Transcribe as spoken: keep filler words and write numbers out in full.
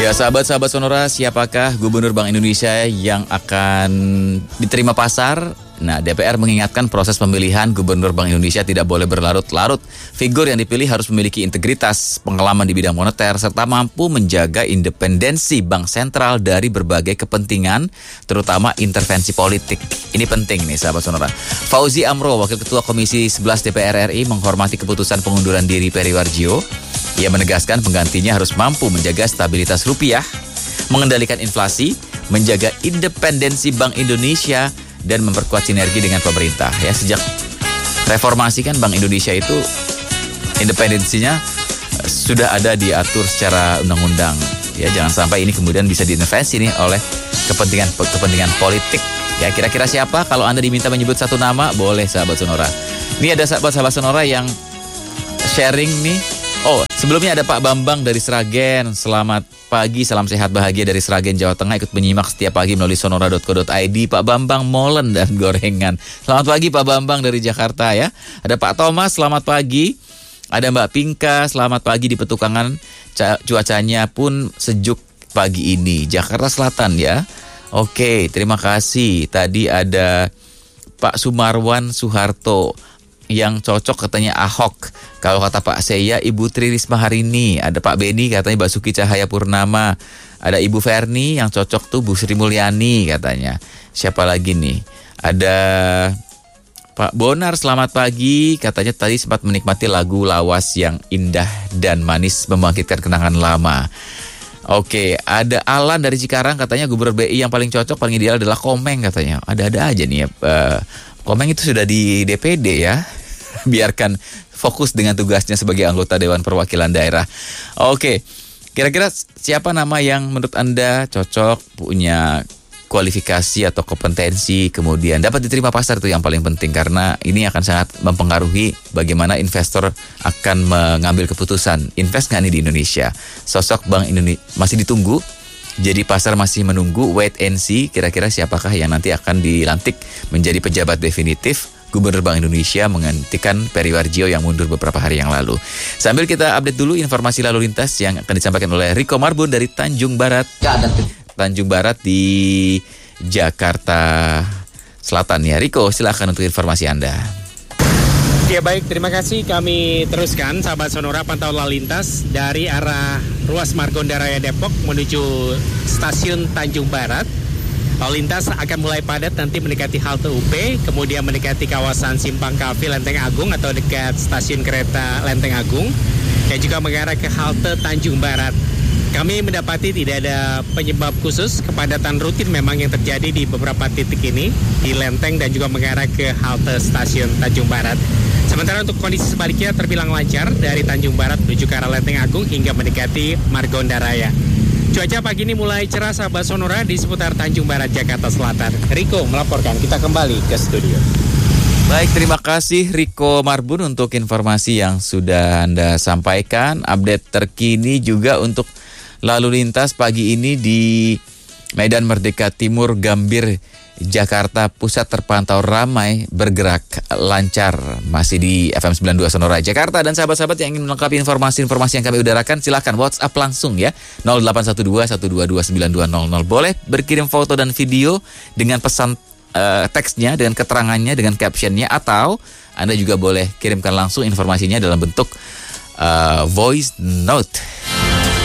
Ya sahabat-sahabat Sonora, siapakah Gubernur Bank Indonesia yang akan diterima pasar? Nah, D P R mengingatkan proses pemilihan Gubernur Bank Indonesia tidak boleh berlarut-larut. Figur yang dipilih harus memiliki integritas, pengalaman di bidang moneter, serta mampu menjaga independensi bank sentral dari berbagai kepentingan, terutama intervensi politik. Ini penting nih sahabat Sonora. Fauzi Amro, Wakil Ketua Komisi sebelas D P R R I, menghormati keputusan pengunduran diri Peri Warjio. Ia menegaskan penggantinya harus mampu menjaga stabilitas rupiah, mengendalikan inflasi, menjaga independensi Bank Indonesia, dan memperkuat sinergi dengan pemerintah. Ya, sejak reformasi kan Bank Indonesia itu independensinya sudah ada diatur secara undang-undang. Ya, jangan sampai ini kemudian bisa diintervensi nih oleh kepentingan kepentingan politik. Ya, kira-kira siapa? Kalau Anda diminta menyebut satu nama, boleh sahabat Sonora. Ini ada sahabat-sahabat Sonora yang sharing nih. Oh, sebelumnya ada Pak Bambang dari Sragen. Selamat pagi, salam sehat bahagia dari Sragen, Jawa Tengah. Ikut menyimak setiap pagi melalui sonora dot co dot i d. Pak Bambang, molen dan gorengan. Selamat pagi Pak Bambang dari Jakarta ya. Ada Pak Thomas, selamat pagi. Ada Mbak Pinka, selamat pagi di Petukangan. Cuacanya pun sejuk pagi ini. Jakarta Selatan ya. Oke, terima kasih. Tadi ada Pak Sumarwan Suharto. Yang cocok katanya Ahok. Kalau kata Pak Seya, Ibu Tri Risma hari ini. Ada Pak Beni katanya Basuki Cahaya Purnama. Ada Ibu Verni yang cocok tuh Bu Sri Mulyani katanya. Siapa lagi nih? Ada Pak Bonar, selamat pagi. Katanya tadi sempat menikmati lagu lawas yang indah dan manis membangkitkan kenangan lama. Oke, ada Alan dari Cikarang katanya Gubernur B I yang paling cocok, paling ideal adalah Komeng katanya. Ada-ada aja nih ya. Uh, Komeng itu sudah di D P D ya. Biarkan fokus dengan tugasnya sebagai anggota Dewan Perwakilan Daerah. Oke, kira-kira siapa nama yang menurut Anda cocok, punya kualifikasi atau kompetensi, kemudian dapat diterima pasar, itu yang paling penting. Karena ini akan sangat mempengaruhi bagaimana investor akan mengambil keputusan. Invest nggak nih di Indonesia? Sosok Bank Indonesia masih ditunggu. Jadi pasar masih menunggu, wait and see, kira-kira siapakah yang nanti akan dilantik menjadi pejabat definitif Gubernur Bank Indonesia menggantikan Peri Warjio yang mundur beberapa hari yang lalu. Sambil kita update dulu informasi lalu lintas yang akan disampaikan oleh Riko Marbun dari Tanjung Barat. Tanjung Barat di Jakarta Selatan ya. Riko, silakan untuk informasi Anda. Ya baik, terima kasih. Kami teruskan sahabat Sonora pantauan lalu lintas dari arah ruas Margonda Raya Depok menuju stasiun Tanjung Barat. Lalu lintas akan mulai padat nanti mendekati halte U P, kemudian mendekati kawasan Simpang Kafi Lenteng Agung atau dekat stasiun kereta Lenteng Agung, dan juga mengarah ke halte Tanjung Barat. Kami mendapati tidak ada penyebab khusus, kepadatan rutin memang yang terjadi di beberapa titik ini, di Lenteng dan juga mengarah ke halte stasiun Tanjung Barat. Sementara untuk kondisi sebaliknya terbilang lancar dari Tanjung Barat menuju ke arah Lenteng Agung hingga mendekati Margonda Raya. Cuaca pagi ini mulai cerah sahabat Sonora di seputar Tanjung Barat, Jakarta Selatan. Riko melaporkan, kita kembali ke studio. Baik, terima kasih Riko Marbun untuk informasi yang sudah Anda sampaikan. Update terkini juga untuk lalu lintas pagi ini di Medan Merdeka Timur, Gambir, Jakarta Pusat terpantau ramai, bergerak lancar. Masih di F M sembilan puluh dua Sonora Jakarta. Dan sahabat-sahabat yang ingin melengkapi informasi-informasi yang kami udarakan, silakan WhatsApp langsung ya, nol delapan satu dua satu dua dua sembilan dua nol nol. Boleh berkirim foto dan video dengan pesan uh, teksnya, dengan keterangannya, dengan captionnya, atau Anda juga boleh kirimkan langsung informasinya dalam bentuk uh, voice note.